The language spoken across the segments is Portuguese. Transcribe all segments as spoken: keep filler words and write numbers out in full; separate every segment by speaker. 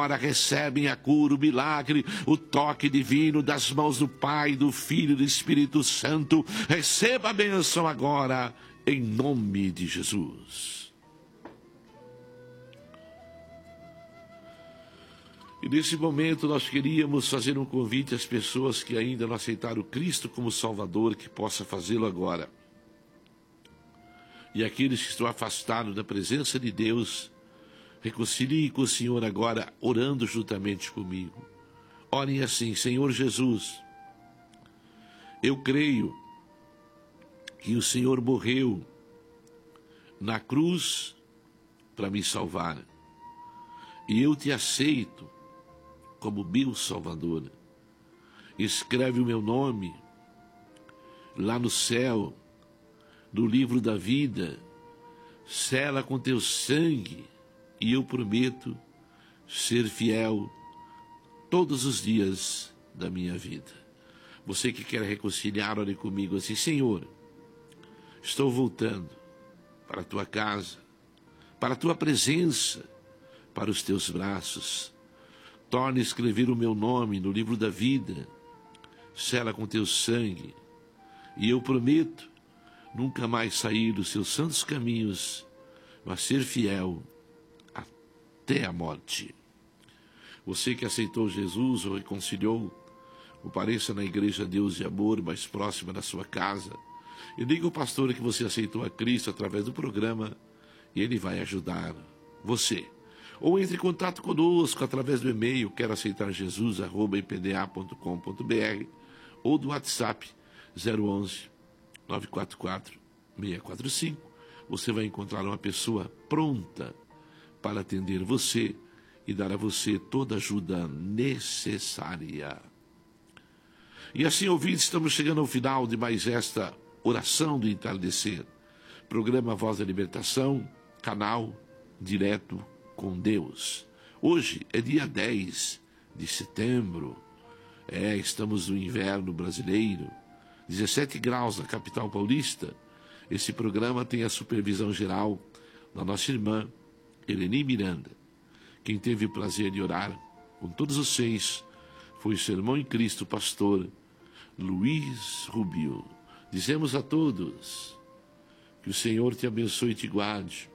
Speaker 1: agora recebem a cura, o milagre, o toque divino das mãos do Pai, do Filho e do Espírito Santo. Receba a bênção agora, em nome de Jesus. E nesse momento nós queríamos fazer um convite às pessoas que ainda não aceitaram Cristo como Salvador, que possa fazê-lo agora. E aqueles que estão afastados da presença de Deus, reconciliem com o Senhor agora, orando juntamente comigo. Orem assim: Senhor Jesus, eu creio que o Senhor morreu na cruz para me salvar. E eu te aceito como meu Salvador. Escreve o meu nome lá no céu, no livro da vida, sela com teu sangue, e eu prometo ser fiel todos os dias da minha vida. Você que quer reconciliar, ore comigo assim: Senhor, estou voltando para a tua casa, para a tua presença, para os teus braços. Torne a escrever o meu nome no livro da vida, sela com teu sangue, e eu prometo nunca mais sair dos seus santos caminhos, mas ser fiel até a morte. Você que aceitou Jesus ou reconciliou, compareça na Igreja Deus de Amor, mais próxima da sua casa, e diga ao pastor que você aceitou a Cristo através do programa, e ele vai ajudar você. Ou entre em contato conosco através do e-mail quero aceitar Jesus arroba i p d a ponto com ponto b r ou do WhatsApp zero onze, nove quatro quatro, seis quatro cinco. Você vai encontrar uma pessoa pronta para atender você e dar a você toda a ajuda necessária. E assim, ouvintes, estamos chegando ao final de mais esta oração do entardecer. Programa Voz da Libertação, canal Direto com Deus. Hoje é dia dez de setembro. É, estamos no inverno brasileiro. dezessete graus na capital paulista. Esse programa tem a supervisão geral da nossa irmã Eleni Miranda. Quem teve o prazer de orar com todos vocês foi o seu irmão em Cristo, pastor Luiz Rubio. Dizemos a todos que o Senhor te abençoe e te guarde,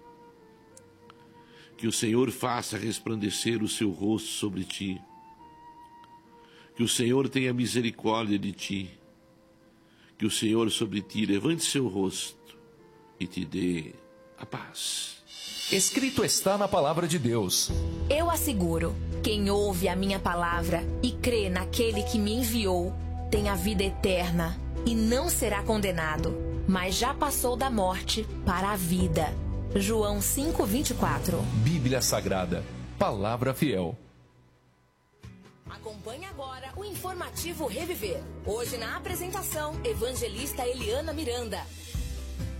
Speaker 1: que o Senhor faça resplandecer o seu rosto sobre ti, que o Senhor tenha misericórdia de ti, que o Senhor sobre ti levante seu rosto e te dê a paz.
Speaker 2: Escrito está na palavra de Deus:
Speaker 3: Eu asseguro, quem ouve a minha palavra e crê naquele que me enviou, tem a vida eterna e não será condenado, mas já passou da morte para a vida. João cinco, vinte e quatro.
Speaker 2: Bíblia Sagrada, palavra fiel.
Speaker 3: Acompanhe agora o informativo Reviver. Hoje na apresentação, evangelista Eliana Miranda.